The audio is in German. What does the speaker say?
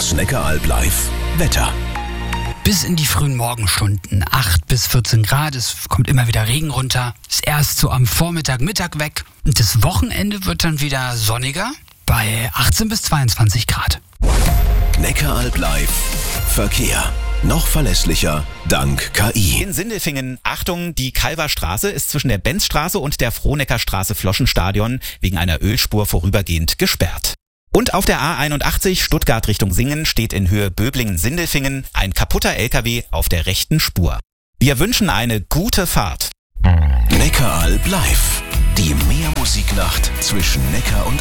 Das Neckaralb Live Wetter. Bis in die frühen Morgenstunden, 8 bis 14 Grad, es kommt immer wieder Regen runter, ist erst so am Vormittag, Mittag weg und das Wochenende wird dann wieder sonniger bei 18 bis 22 Grad. Neckaralb Live Verkehr. Noch verlässlicher dank KI. In Sindelfingen, Achtung, die Kalverstraße ist zwischen der Benzstraße und der Frohneckerstraße Floschenstadion wegen einer Ölspur vorübergehend gesperrt. Und auf der A81 Stuttgart Richtung Singen steht in Höhe Böblingen-Sindelfingen ein kaputter LKW auf der rechten Spur. Wir wünschen eine gute Fahrt. Neckaralb Live. Die Meermusiknacht zwischen Neckar und